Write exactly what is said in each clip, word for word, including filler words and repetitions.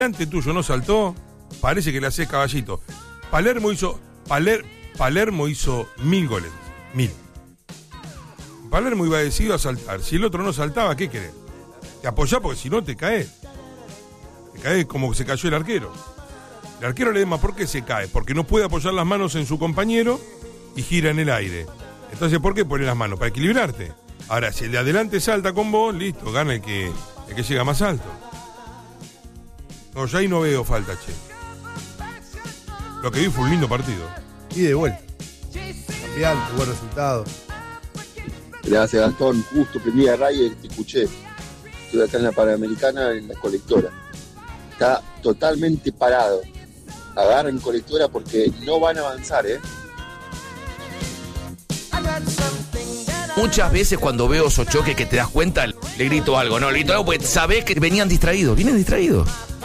adelante tuyo no saltó, parece que le haces caballito. Palermo hizo, Paler, Palermo hizo mil goles, mil. Palermo iba decidido a saltar. Si el otro no saltaba, ¿qué querés? Te apoyás porque si no te caes. Te caes como que se cayó el arquero. El arquero le demás, ¿por qué se cae? Porque no puede apoyar las manos en su compañero y gira en el aire. Entonces, ¿por qué poner las manos? Para equilibrarte. Ahora, si el de adelante salta con vos, listo, gana el que, el que llega más alto. No, yo ahí no veo falta, che. Lo que vi fue un lindo partido. Y de vuelta. Cambiante, buen resultado. Gracias, Gastón. Justo prendí la radio y te escuché. Estoy acá en la Panamericana, en la colectora. Está totalmente parado. Agarren colectora porque no van a avanzar, ¿eh? Muchas veces cuando veo esos choques que te das cuenta, le grito algo, no, le grito algo porque sabés que venían distraídos, vienen distraídos.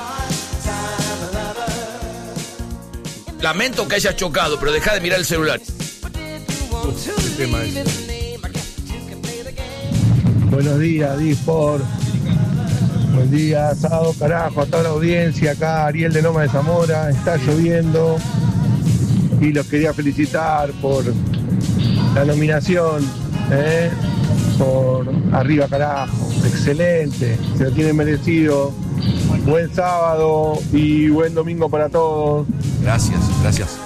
Lamento que hayas chocado, pero deja de mirar el celular. ¿Qué tema es? Buenos días, Dispor. Buen día, asado, carajo, a toda la audiencia. Acá Ariel de Loma de Zamora. Está lloviendo y los quería felicitar por la nominación, ¿eh? Por arriba, carajo. Excelente, se lo tienen merecido. Buen sábado y buen domingo para todos. Gracias, gracias.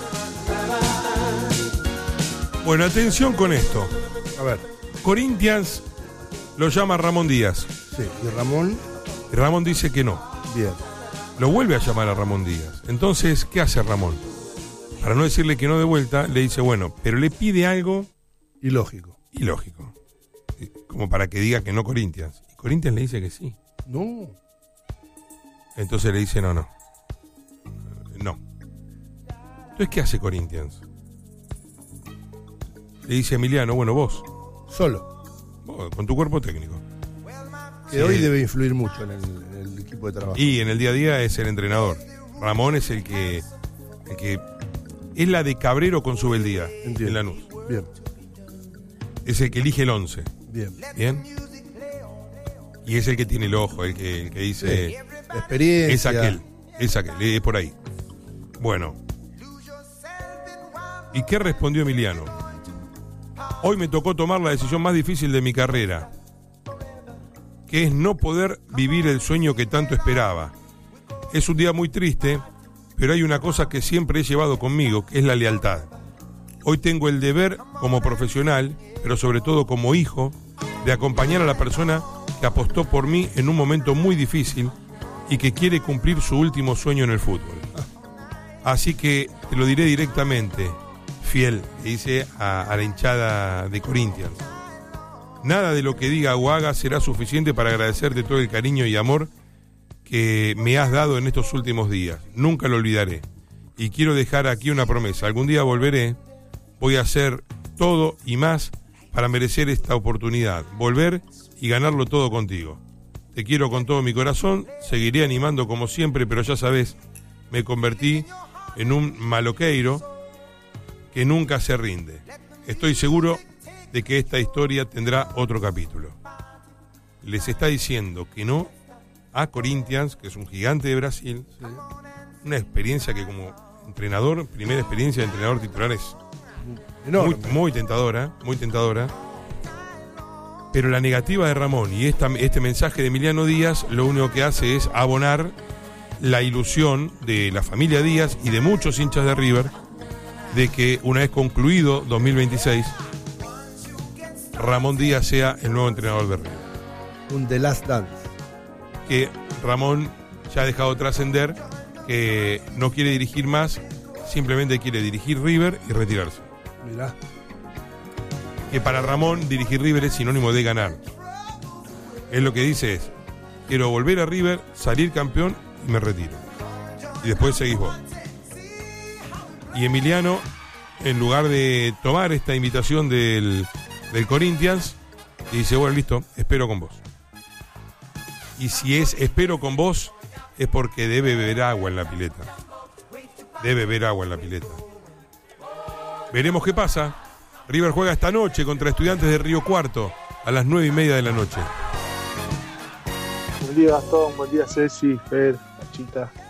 Bueno, atención con esto. A ver. Corinthians lo llama Ramón Díaz. Sí, y Ramón. Y Ramón dice que no. Bien. Lo vuelve a llamar a Ramón Díaz. Entonces, ¿qué hace Ramón? Para no decirle que no de vuelta, le dice, bueno, pero le pide algo ilógico. Ilógico. Como para que diga que no Corinthians. Y Corinthians le dice que sí. No. Entonces le dice, no, no. No. Entonces, ¿qué hace Corinthians? Le dice a Emiliano, bueno, vos. Solo. Vos, con tu cuerpo técnico. Que sí. Hoy debe influir mucho en el, en el equipo de trabajo. Y en el día a día es el entrenador. Ramón es el que, el que es la de Cabrero con Subeldía. Entiendo. En Lanús. Bien. Es el que elige el once. Bien. Bien. Y es el que tiene el ojo, el que, el que dice... Sí. Experiencia. Es aquel, es aquel, es por ahí. Bueno. ¿Y qué respondió Emiliano? Hoy me tocó tomar la decisión más difícil de mi carrera, que es no poder vivir el sueño que tanto esperaba. Es un día muy triste, pero hay una cosa que siempre he llevado conmigo, que es la lealtad. Hoy tengo el deber como profesional, pero sobre todo como hijo, de acompañar a la persona que apostó por mí en un momento muy difícil y que quiere cumplir su último sueño en el fútbol. Así que te lo diré directamente, fiel, le dice a, a la hinchada de Corinthians. Nada de lo que diga o haga será suficiente para agradecerte todo el cariño y amor que me has dado en estos últimos días. Nunca lo olvidaré. Y quiero dejar aquí una promesa. Algún día volveré, voy a hacer todo y más para merecer esta oportunidad. Volver y ganarlo todo contigo. Te quiero con todo mi corazón, seguiré animando como siempre, pero ya sabes, me convertí en un maloqueiro que nunca se rinde. Estoy seguro de que esta historia tendrá otro capítulo. Les está diciendo que no a Corinthians, que es un gigante de Brasil, sí. Una experiencia que como entrenador, primera experiencia de entrenador titular es muy, muy tentadora, muy tentadora. Pero la negativa de Ramón y esta, este mensaje de Emiliano Díaz lo único que hace es abonar la ilusión de la familia Díaz y de muchos hinchas de River de que una vez concluido dos mil veintiséis Ramón Díaz sea el nuevo entrenador de River. Un The Last Dance. Que Ramón ya ha dejado trascender que no quiere dirigir más, simplemente quiere dirigir River y retirarse. Mirá. Que para Ramón dirigir River es sinónimo de ganar. Él lo que dice es, quiero volver a River, salir campeón y me retiro. Y después seguís vos. Y Emiliano, en lugar de tomar esta invitación del, del Corinthians, dice, bueno, listo, espero con vos. Y si es espero con vos, es porque debe beber agua en la pileta. Debe beber agua en la pileta. Veremos qué pasa. River juega esta noche contra Estudiantes de Río Cuarto a las nueve y media de la noche. Buen día, Gastón. Buen día, Ceci, Fer, cosita.